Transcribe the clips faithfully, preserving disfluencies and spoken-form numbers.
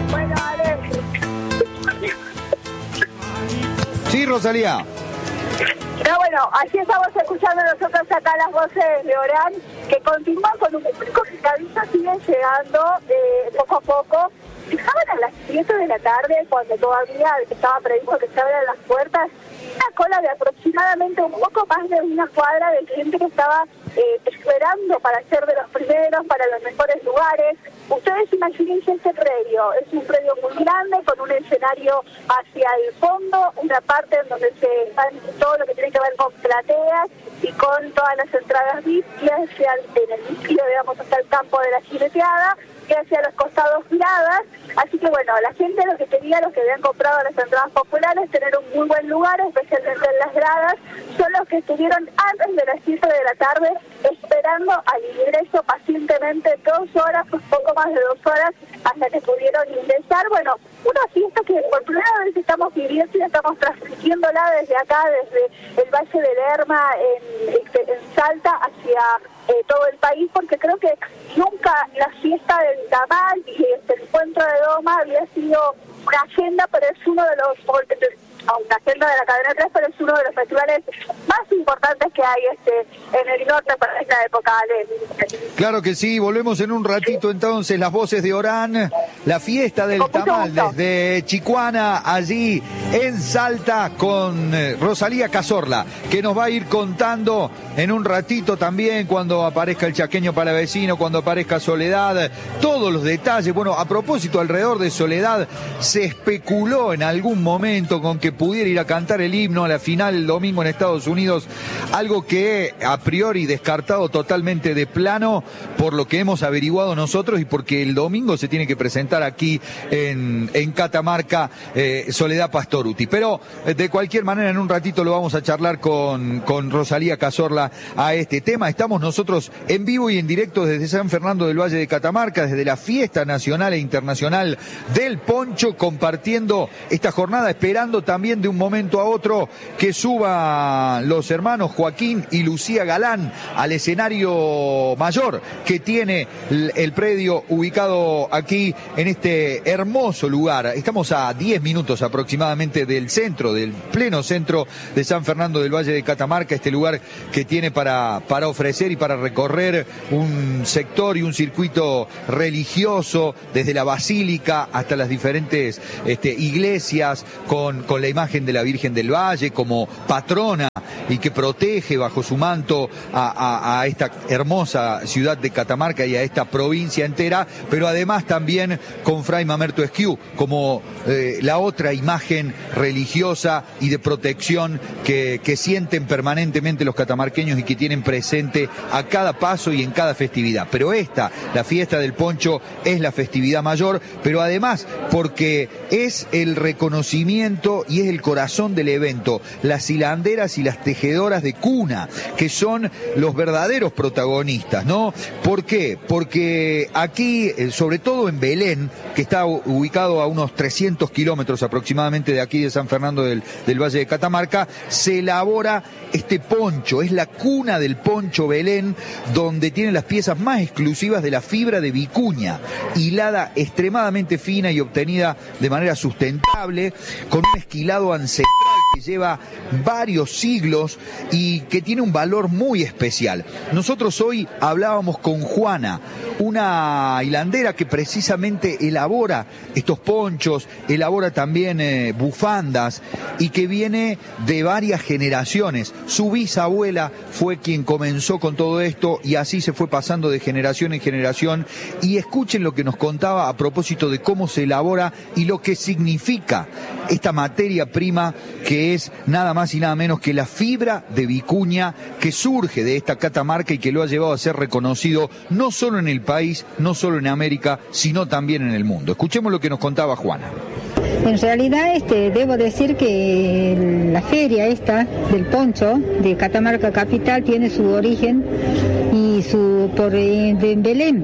Bueno, a ver. Sí, Rosalía. No, bueno, así estamos escuchando nosotros acá las voces de Orán, que continúan con un público que cada vez sigue llegando eh, poco a poco. Fijaban a las siete de la tarde, cuando todavía estaba previsto que se abran las puertas, una cola de aproximadamente un poco más de una cuadra de gente que estaba eh, esperando para ser de los primeros, para los mejores lugares. Ustedes imagínense este predio, es un predio muy grande, con un escenario hacia el fondo, una parte en donde se están todo lo que tiene que ver con plateas y con todas las entradas V I P, y hacia el, en el inicio, digamos, hasta el campo de la jineteada, y hacia los costados giradas. Así que bueno, la gente lo que quería, los que habían comprado las entradas populares, tener un muy buen lugar, especialmente en las gradas, son los que estuvieron antes de las siete de la tarde esperando al ingreso pacientemente dos horas, un poco más de dos horas, hasta que pudieron ingresar. Bueno, una fiesta que por primera vez estamos viviendo y estamos transmitiéndola desde acá, desde el Valle de Lerma, en, en Salta, hacia eh, todo el país, porque creo que nunca la fiesta del tamal y el encuentro de Doma había sido una agenda, pero es uno de los, una agenda de la cadena tres, pero es uno de los festivales más importantes que hay este en el norte para esta época, Ale. Claro que sí, volvemos en un ratito entonces, las voces de Orán, la fiesta del tamal desde Chicuana, allí en Salta, con Rosalía Cazorla, que nos va a ir contando en un ratito también cuando aparezca el chaqueño palavecino, cuando aparezca Soledad, todos los detalles. Bueno, a propósito, alrededor de Soledad se especuló en algún momento con que pudiera ir a cantar el himno a la final el domingo en Estados Unidos, algo que a priori descartado totalmente de plano por lo que hemos averiguado nosotros y porque el domingo se tiene que presentar aquí en, en Catamarca eh, Soledad Pastorutti. Pero eh, de cualquier manera en un ratito lo vamos a charlar con, con Rosalía Cazorla a este tema. Estamos nosotros en vivo y en directo desde San Fernando del Valle de Catamarca, desde la fiesta nacional e internacional del poncho, compartiendo esta jornada, esperando también de un momento a otro que suban los hermanos Joaquín y Lucía Galán al escenario mayor que tiene el, el predio ubicado aquí en este hermoso lugar. Estamos a diez minutos aproximadamente del centro, del pleno centro de San Fernando del Valle de Catamarca, este lugar que tiene para, para ofrecer y para recorrer un sector y un circuito religioso, desde la basílica hasta las diferentes este, iglesias, con, con la imagen de la Virgen del Valle como patrona y que protege bajo su manto a, a, a esta hermosa ciudad de Catamarca y a esta provincia entera, pero además también con Fray Mamerto Esquiú como eh, la otra imagen religiosa y de protección que, que sienten permanentemente los catamarqueños y que tienen presente a cada paso y en cada festividad. Pero esta, la fiesta del poncho, es la festividad mayor, pero además porque es el reconocimiento y es el corazón del evento, las hilanderas y las tejedoras de cuna, que son los verdaderos protagonistas, ¿no? ¿Por qué? Porque aquí, sobre todo en Belén, que está ubicado a unos trescientos kilómetros aproximadamente de aquí de San Fernando del, del Valle de Catamarca, se elabora este poncho, es la cuna del poncho Belén, donde tienen las piezas más exclusivas de la fibra de vicuña, hilada extremadamente fina y obtenida de manera sustentable, con un esquilado ancestral que lleva varios siglos y que tiene un valor muy especial. Nosotros hoy hablábamos con Juana, una hilandera que precisamente elabora estos ponchos, elabora también eh, bufandas y que viene de varias generaciones. Su bisabuela fue quien comenzó con todo esto y así se fue pasando de generación en generación. Y escuchen lo que nos contaba a propósito de cómo se elabora y lo que significa esta materia prima, que es nada más y nada menos que la fibra de vicuña que surge de esta Catamarca y que lo ha llevado a ser reconocido no solo en el país, no solo en América, sino también en el mundo. Escuchemos lo que nos contaba Juana. En realidad este, debo decir que la feria esta del poncho de Catamarca Capital tiene su origen y su por de, de Belén.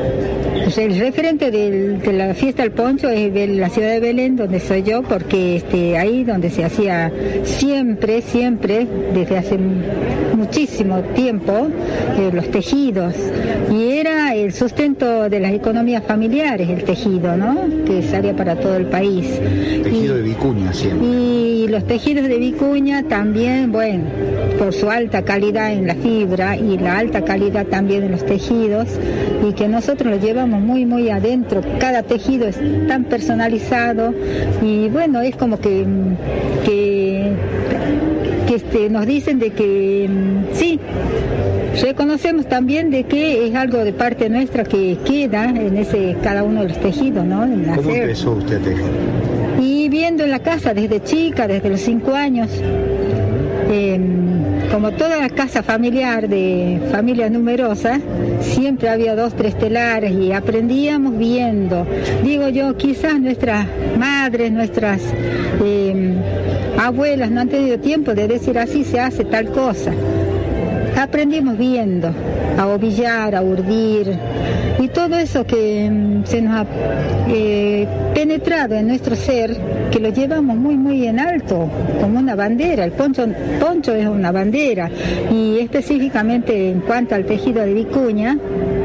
O sea, el referente del, de la fiesta del poncho es de la ciudad de Belén, donde soy yo, porque este, ahí donde se hacía siempre, siempre, desde hace muchísimo tiempo, eh, los tejidos. Y era era el sustento de las economías familiares, el tejido, ¿no? Que salía para todo el país. El tejido y, de vicuña siempre. Y los tejidos de vicuña también, bueno, por su alta calidad en la fibra y la alta calidad también en los tejidos, y que nosotros lo llevamos muy, muy adentro. Cada tejido es tan personalizado y bueno, es como que, que, que este, nos dicen de que sí, reconocemos también de que es algo de parte nuestra que queda en ese cada uno de los tejidos, ¿no? En ¿Cómo hacer. Empezó usted a tejer? Y viendo en la casa desde chica, desde los cinco años, eh, como toda la casa familiar de familias numerosas, siempre había dos, tres telares y aprendíamos viendo. Digo yo, quizás nuestras madres, nuestras eh, abuelas no han tenido tiempo de decir así se hace tal cosa. Aprendimos viendo, a ovillar, a urdir, y todo eso que mm, se nos ha eh, penetrado en nuestro ser, que lo llevamos muy muy en alto, como una bandera. El poncho, poncho es una bandera, y específicamente en cuanto al tejido de vicuña,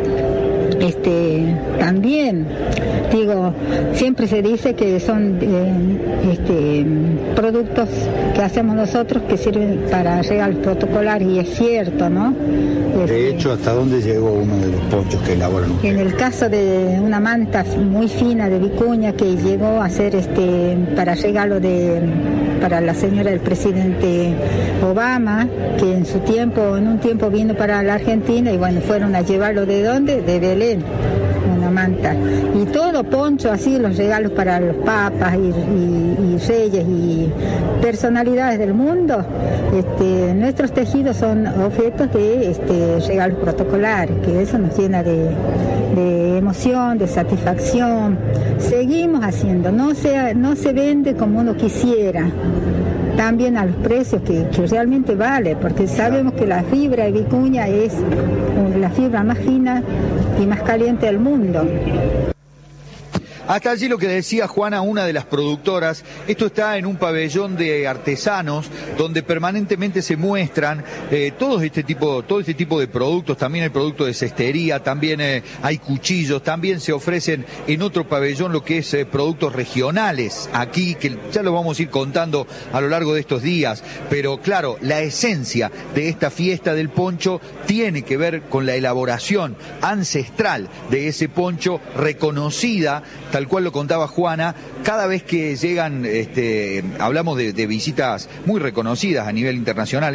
este también digo, siempre se dice que son eh, este, productos que hacemos nosotros que sirven para regalos protocolarios, y es cierto, ¿no? De este, hecho, ¿hasta dónde llegó uno de los ponchos que elaboran ustedes? En el caso de una manta muy fina de vicuña que llegó a ser este para regalo de para la señora del presidente Obama, que en su tiempo, en un tiempo vino para la Argentina, y bueno, fueron a llevarlo ¿de dónde? De Belén, una manta. Y todo poncho así, los regalos para los papas y, y, y reyes y personalidades del mundo. Este, nuestros tejidos son objetos de este, regalos protocolares, que eso nos llena de, de emoción, de satisfacción. Seguimos haciendo, no se, no se vende como uno quisiera, también a los precios que, que realmente vale, porque sabemos que la fibra de vicuña es la fibra más fina y más caliente del mundo. Hasta allí lo que decía Juana, una de las productoras. Esto está en un pabellón de artesanos donde permanentemente se muestran eh, todo este tipo, todo este tipo de productos. También hay productos de cestería, también eh, hay cuchillos, también se ofrecen en otro pabellón lo que es eh, productos regionales aquí, que ya lo vamos a ir contando a lo largo de estos días. Pero claro, la esencia de esta fiesta del poncho tiene que ver con la elaboración ancestral de ese poncho, reconocida, tal cual lo contaba Juana. Cada vez que llegan, este, hablamos de, de visitas muy reconocidas a nivel internacional.